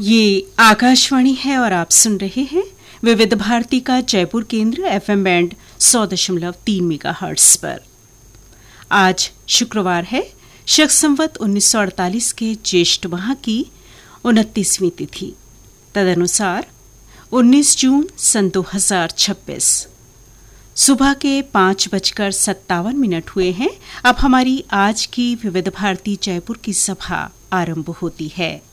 ये आकाशवाणी है और आप सुन रहे हैं विविध भारती का जयपुर केंद्र एफएम बैंड 100.3 मेगाहर्ट्ज पर। आज शुक्रवार है, शक संवत 1948 के ज्येष्ठ माह की 29वीं तिथि, तदनुसार 19 जून सन 2026। सुबह के 5:57 हुए हैं। अब हमारी आज की विविध भारती जयपुर की सभा आरंभ होती है।